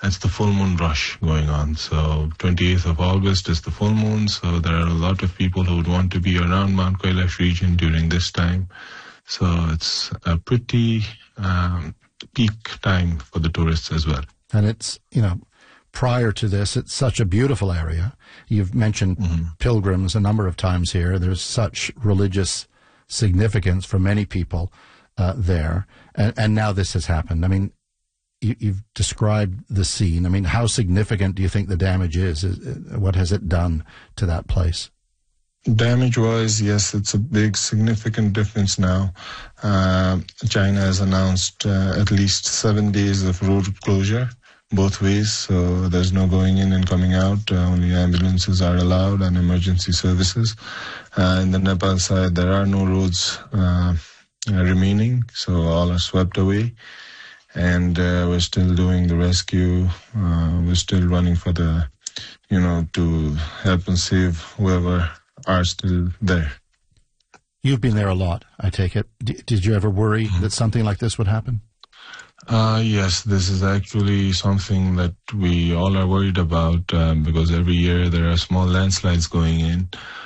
it's the full moon rush going on. So 28th of August is the full moon. So there are a lot of people who would want to be around Mount Kailash region during this time. So it's a pretty peak time for the tourists as well. And it's, prior to this, it's such a beautiful area. You've mentioned pilgrims a number of times here. There's such religious significance for many people there. And now this has happened. I mean, you've described the scene. I mean, how significant do you think the damage is? What has it done to that place? Damage-wise, yes, it's a big, significant difference now. China has announced at least 7 days of road closure, both ways, so there's no going in and coming out. Only ambulances are allowed and emergency services. In the Nepal side, there are no roads remaining, so all are swept away. And we're still doing the rescue. We're still running for the, to help and save whoever are still there. You've been there a lot, I take it. Did you ever worry that something like this would happen? Yes, this is actually something that we all are worried about because every year there are small landslides going in.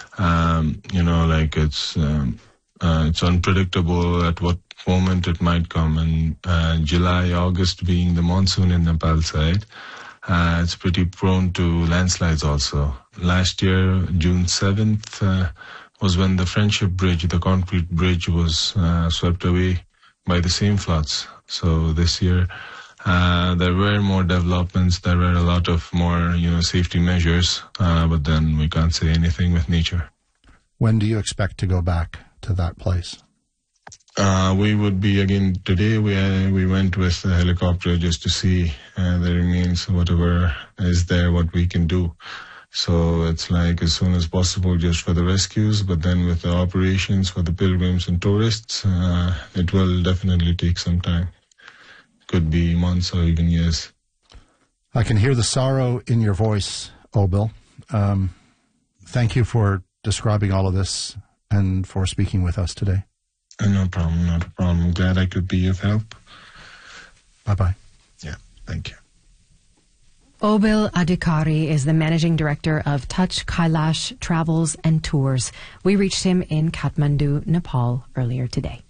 It's unpredictable at what moment it might come. And July, August being the monsoon in Nepal side, it's pretty prone to landslides also. Last year, June 7th, was when the Friendship Bridge, the concrete bridge, was swept away by the same floods. So this year, there were more developments. There were a lot of more, safety measures. But then we can't say anything with nature. When do you expect to go back to that place? We would be again today. We went with a helicopter just to see the remains, whatever is there, what we can do. So it's like as soon as possible just for the rescues, but then with the operations for the pilgrims and tourists, it will definitely take some time. Could be months or even years. I can hear the sorrow in your voice, Obil. Thank you for describing all of this and for speaking with us today. No problem, not a problem. I'm glad I could be of help. Bye-bye. Yeah, thank you. Obil Adhikari is the managing director of Touch Kailash Travels and Tours. We reached him in Kathmandu, Nepal earlier today.